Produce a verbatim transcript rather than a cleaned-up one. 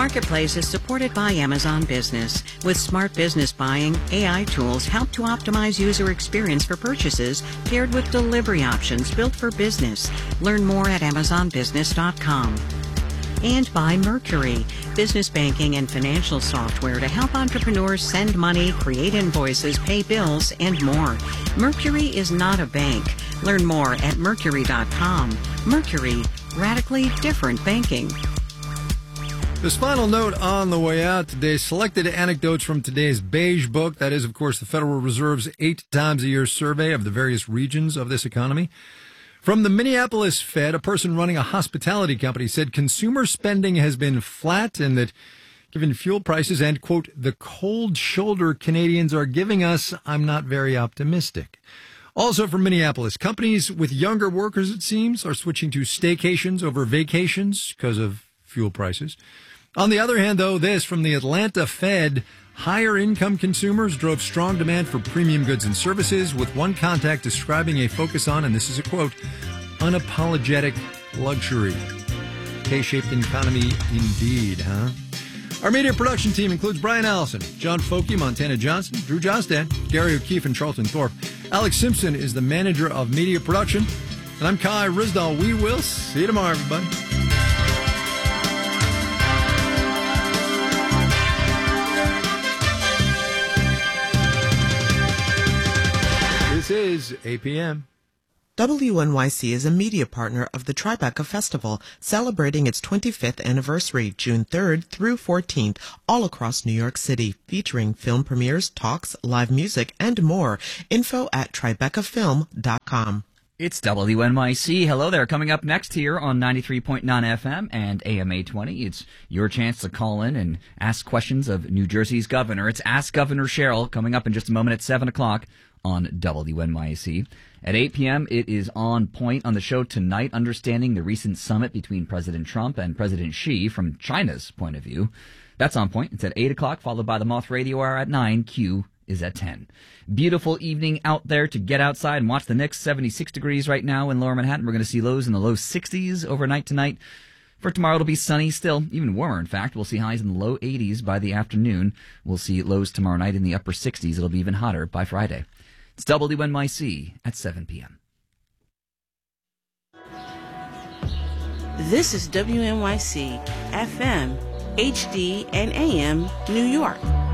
Marketplace is supported by Amazon Business. With smart business buying, A I tools help to optimize user experience for purchases paired with delivery options built for business. Learn more at amazon business dot com. And by Mercury, business banking and financial software to help entrepreneurs send money, create invoices, pay bills, and more. Mercury is not a bank. Learn more at mercury dot com. Mercury, radically different banking. This final note on the way out today, selected anecdotes from today's Beige Book. That is, of course, the Federal Reserve's eight times a year survey of the various regions of this economy. From the Minneapolis Fed, a person running a hospitality company said consumer spending has been flat and that given fuel prices and, quote, the cold shoulder Canadians are giving us, I'm not very optimistic. Also from Minneapolis, companies with younger workers, it seems, are switching to staycations over vacations because of fuel prices. On the other hand, though, this from the Atlanta Fed, higher income consumers drove strong demand for premium goods and services, with one contact describing a focus on, and this is a quote, unapologetic luxury. K-shaped economy indeed, huh? Our media production team includes Brian Allison, John Folke, Montana Johnson, Drew Johnston, Gary O'Keefe, and Charlton Thorpe. Alex Simpson is the manager of media production. And I'm Kai Risdall. We will see you tomorrow, everybody. This is A P M. W N Y C is a media partner of the Tribeca Festival, celebrating its twenty-fifth anniversary, June third through fourteenth, all across New York City, featuring film premieres, talks, live music, and more. Info at tribeca film dot com. It's W N Y C. Hello there. Coming up next here on ninety-three point nine F M and A M eight twenty, it's your chance to call in and ask questions of New Jersey's governor. It's Ask Governor Cheryl, coming up in just a moment at seven o'clock on W N Y C. At eight p.m., it is On Point on the show tonight, understanding the recent summit between President Trump and President Xi from China's point of view. That's On Point. It's at eight o'clock, followed by the Moth Radio Hour at nine. Q is at ten. Beautiful evening out there to get outside and watch the Knicks. seventy-six degrees right now in Lower Manhattan. We're going to see lows in the low sixties overnight tonight. For tomorrow, it'll be sunny still, even warmer, in fact. We'll see highs in the low eighties by the afternoon. We'll see lows tomorrow night in the upper sixties. It'll be even hotter by Friday. It's W N Y C at seven p.m. This is W N Y C, F M, H D, and A M, New York.